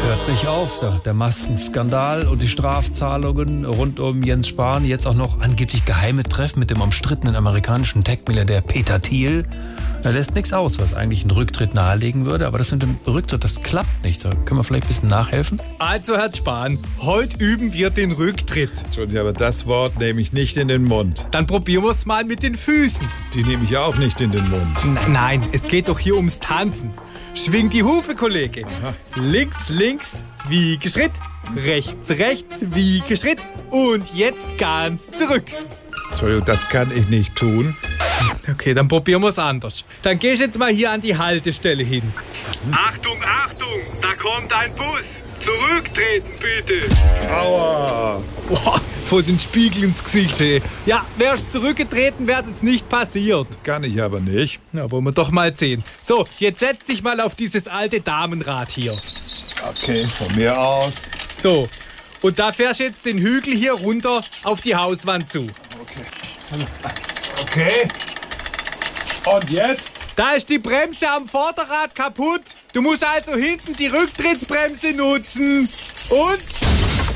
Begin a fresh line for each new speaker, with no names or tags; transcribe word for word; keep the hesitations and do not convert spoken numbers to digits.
hört nicht auf. Der, der Massenskandal und die Strafzahlungen rund um Jens Spahn. Jetzt auch noch angeblich geheime Treffen mit dem umstrittenen amerikanischen Tech-Milliardär Peter Thiel. Er lässt nichts aus, was eigentlich einen Rücktritt nahelegen würde. Aber das mit dem Rücktritt, das klappt nicht. Da können wir vielleicht ein bisschen nachhelfen.
Also, Herr Spahn, heute üben wir den Rücktritt.
Entschuldigen Sie, aber das Wort nehme ich nicht in den Mund.
Dann probieren wir es mal mit den Füßen.
Die nehme ich auch nicht in den Mund.
N- Nein, es geht doch hier ums Tanzen. Schwing die Hufe, Kollege.
Aha.
Links, links, Wiegeschritt. Rechts, rechts, Wiegeschritt. Und jetzt ganz zurück.
Entschuldigung, das kann ich nicht tun.
Okay, dann probieren wir es anders. Dann gehst du jetzt mal hier an die Haltestelle hin.
Achtung, Achtung, da kommt ein Bus. Zurücktreten, bitte.
Aua!
Boah, vor den Spiegel ins Gesicht, hey. Ja, wärst zurückgetreten, wäre es nicht passiert.
Das kann ich aber nicht.
Na, wollen wir doch mal sehen. So, jetzt setz dich mal auf dieses alte Damenrad hier.
Okay, von mir aus.
So, und da fährst du jetzt den Hügel hier runter auf die Hauswand zu.
Okay. Okay. Und jetzt?
Da ist die Bremse am Vorderrad kaputt. Du musst also hinten die Rücktrittsbremse nutzen. Und